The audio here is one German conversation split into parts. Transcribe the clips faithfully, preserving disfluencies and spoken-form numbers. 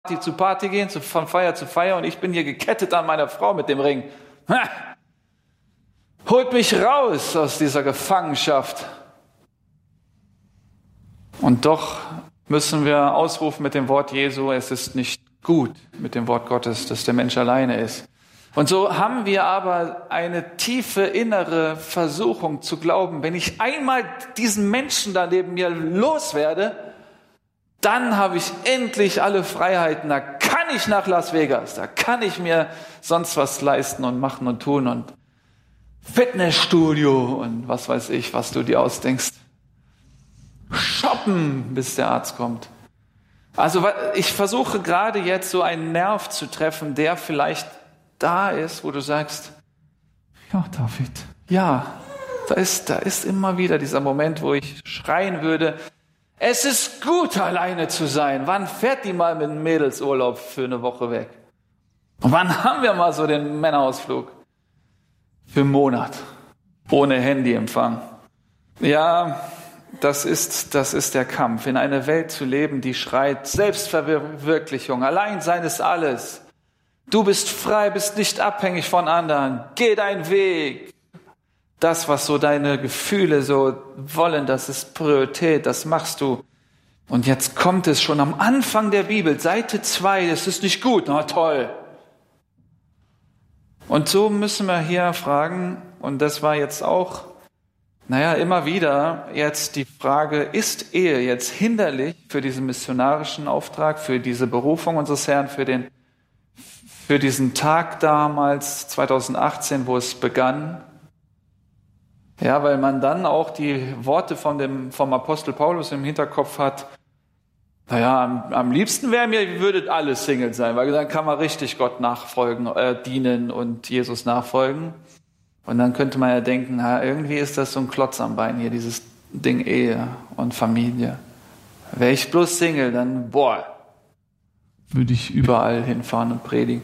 zu Party gehen, von Feier zu Feier und ich bin hier gekettet an meiner Frau mit dem Ring. Ha! Holt mich raus aus dieser Gefangenschaft. Und doch müssen wir ausrufen mit dem Wort Jesu, es ist nicht gut mit dem Wort Gottes, dass der Mensch alleine ist. Und so haben wir aber eine tiefe innere Versuchung zu glauben, wenn ich einmal diesen Menschen da neben mir loswerde, dann habe ich endlich alle Freiheiten, da kann ich nach Las Vegas, da kann ich mir sonst was leisten und machen und tun und Fitnessstudio und was weiß ich, was du dir ausdenkst. Shoppen, bis der Arzt kommt. Also ich versuche gerade jetzt so einen Nerv zu treffen, der vielleicht da ist, wo du sagst, ja David, ja, da ist, da ist immer wieder dieser Moment, wo ich schreien würde, es ist gut, alleine zu sein. Wann fährt die mal mit einem Mädelsurlaub für eine Woche weg? Und wann haben wir mal so den Männerausflug? Für einen Monat. Ohne Handyempfang. Ja, das ist, das ist der Kampf. In einer Welt zu leben, die schreit Selbstverwirklichung. Alleinsein ist alles. Du bist frei, bist nicht abhängig von anderen. Geh deinen Weg. Das, was so deine Gefühle so wollen, das ist Priorität, das machst du. Und jetzt kommt es schon am Anfang der Bibel, Seite zwei, das ist nicht gut, na toll. Und so müssen wir hier fragen, und das war jetzt auch, naja, immer wieder jetzt die Frage, ist Ehe jetzt hinderlich für diesen missionarischen Auftrag, für diese Berufung unseres Herrn, für den, für diesen Tag damals, zweitausendachtzehn, wo es begann? Ja, weil man dann auch die Worte von dem, vom Apostel Paulus im Hinterkopf hat, naja, am, am liebsten wäre mir, ihr würdet alle Single sein, weil dann kann man richtig Gott nachfolgen, äh, dienen und Jesus nachfolgen. Und dann könnte man ja denken, na, irgendwie ist das so ein Klotz am Bein hier, dieses Ding Ehe und Familie. Wäre ich bloß Single, dann, boah, würde ich überall hinfahren und predigen.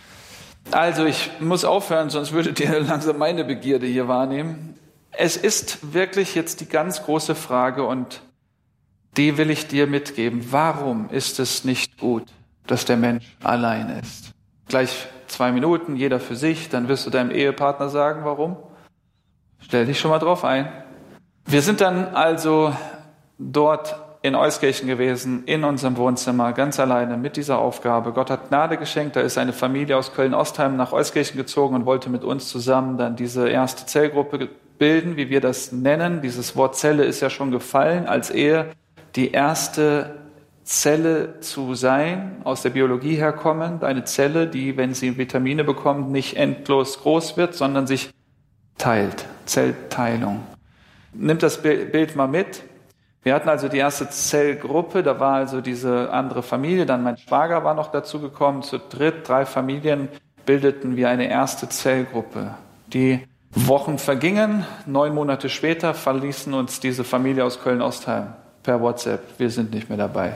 Also ich muss aufhören, sonst würdet ihr langsam meine Begierde hier wahrnehmen. Es ist wirklich jetzt die ganz große Frage und die will ich dir mitgeben. Warum ist es nicht gut, dass der Mensch allein ist? Gleich zwei Minuten, jeder für sich, dann wirst du deinem Ehepartner sagen, warum? Stell dich schon mal drauf ein. Wir sind dann also dort in Euskirchen gewesen, in unserem Wohnzimmer, ganz alleine mit dieser Aufgabe. Gott hat Gnade geschenkt, da ist eine Familie aus Köln-Ostheim nach Euskirchen gezogen und wollte mit uns zusammen dann diese erste Zellgruppe bilden, wie wir das nennen. Dieses Wort Zelle ist ja schon gefallen, als Ehe die erste Zelle zu sein, aus der Biologie herkommend, eine Zelle, die, wenn sie Vitamine bekommt, nicht endlos groß wird, sondern sich teilt, Zellteilung. Nimmt das Bild mal mit. Wir hatten also die erste Zellgruppe, da war also diese andere Familie, dann mein Schwager war noch dazu gekommen, zu dritt, drei Familien bildeten wir eine erste Zellgruppe. Die Wochen vergingen, neun Monate später verließen uns diese Familie aus Köln-Ostheim per WhatsApp. Wir sind nicht mehr dabei.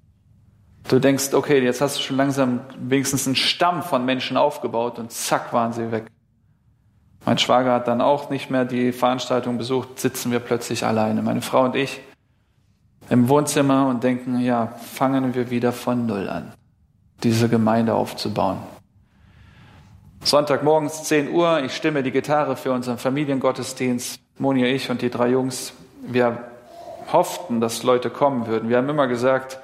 Du denkst, okay, jetzt hast du schon langsam wenigstens einen Stamm von Menschen aufgebaut und zack, waren sie weg. Mein Schwager hat dann auch nicht mehr die Veranstaltung besucht, sitzen wir plötzlich alleine, meine Frau und ich, im Wohnzimmer und denken, ja, fangen wir wieder von Null an, diese Gemeinde aufzubauen. Sonntagmorgens zehn Uhr, ich stimme die Gitarre für unseren Familiengottesdienst, Moni, ich und die drei Jungs. Wir hofften, dass Leute kommen würden. Wir haben immer gesagt,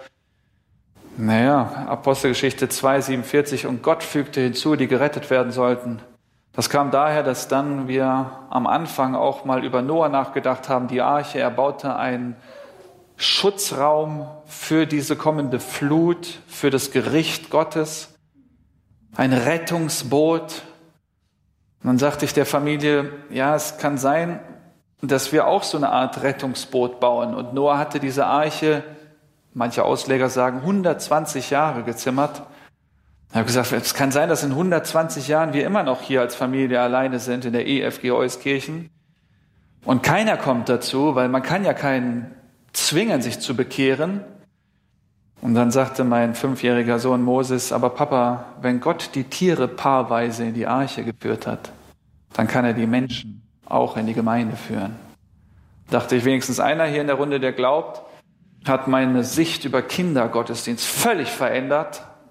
naja, Apostelgeschichte zwei siebenundvierzig, und Gott fügte hinzu, die gerettet werden sollten. Das kam daher, dass dann wir am Anfang auch mal über Noah nachgedacht haben, die Arche. Er baute einen Schutzraum für diese kommende Flut, für das Gericht Gottes, ein Rettungsboot. Und dann sagte ich der Familie, ja, es kann sein, dass wir auch so eine Art Rettungsboot bauen. Und Noah hatte diese Arche, manche Ausleger sagen, hundertzwanzig Jahre gezimmert. Ich habe gesagt, es kann sein, dass in hundertzwanzig Jahren wir immer noch hier als Familie alleine sind in der E F G Euskirchen. Und keiner kommt dazu, weil man kann ja keinen zwingen, sich zu bekehren. Und dann sagte mein fünfjähriger Sohn Moses, aber Papa, wenn Gott die Tiere paarweise in die Arche geführt hat, dann kann er die Menschen auch in die Gemeinde führen. Dachte ich, wenigstens einer hier in der Runde, der glaubt, hat meine Sicht über Kindergottesdienst völlig verändert.